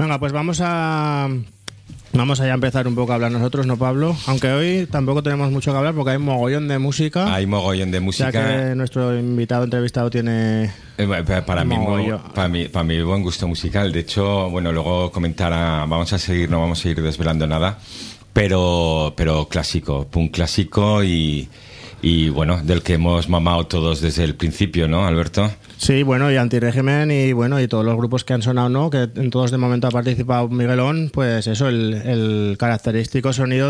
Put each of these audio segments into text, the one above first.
Venga, pues vamos a ya empezar un poco a hablar nosotros, ¿no, Pablo? Aunque hoy tampoco tenemos mucho que hablar porque hay mogollón de música. Hay mogollón de música. Ya que nuestro invitado entrevistado tiene... Para mi buen gusto musical. De hecho, bueno, luego vamos a seguir, no vamos a ir desvelando nada, pero clásico, punk clásico y bueno, del que hemos mamado todos desde el principio, ¿no, Alberto? Sí, bueno, y Antirégimen y todos los grupos que han sonado, ¿no? Que en todos de momento ha participado Miguelón, pues eso, el característico sonido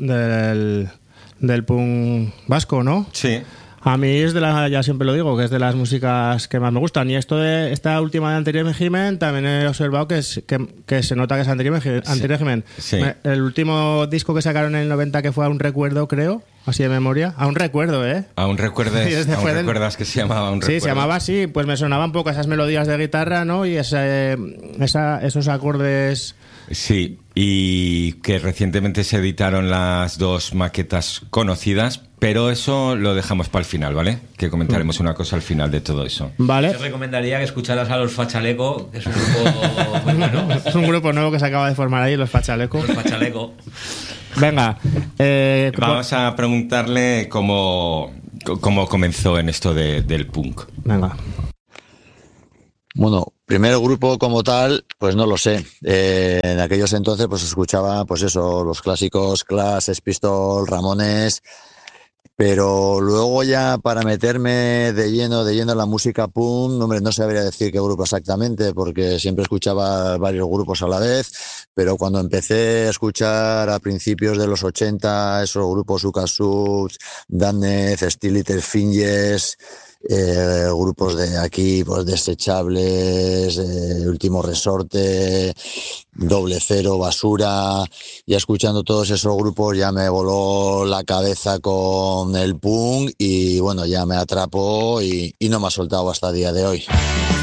del punk vasco, ¿no? Sí. A mí ya siempre lo digo, que es de las músicas que más me gustan. Y esta última de Antirégimen también he observado que se nota que es Antirégimen. Sí. El último disco que sacaron en el 90 que fue A un recuerdo, creo, así de memoria. A un recuerdo, ¿eh? Aún recuerdas que se llamaba Un recuerdo. Sí, se llamaba así, pues me sonaban un poco esas melodías de guitarra, ¿no? Y esos acordes... Sí, y que recientemente se editaron las 2 maquetas conocidas, pero eso lo dejamos para el final, ¿vale? Que comentaremos una cosa al final de todo eso. Vale. Yo recomendaría que escucharas a los Fachaleco, que es un grupo muy bueno. Es un grupo nuevo que se acaba de formar ahí, los Fachaleco. Los Fachaleco. Venga. Vamos a preguntarle cómo comenzó en esto del punk. Venga. Bueno, primer grupo como tal, pues no lo sé. En aquellos entonces pues escuchaba pues eso, los clásicos Clash, Sex Pistols, Ramones, pero luego ya para meterme de lleno en la música punk, hombre, no sabría decir qué grupo exactamente, porque siempre escuchaba varios grupos a la vez, pero cuando empecé a escuchar a principios de los 80 esos grupos Ukasuts, Damned, Steel Little Fingers, grupos de aquí, pues Desechables, Último Resorte, Doble Cero, Basura, ya escuchando todos esos grupos ya me voló la cabeza con el punk y bueno, ya me atrapó y no me ha soltado hasta el día de hoy.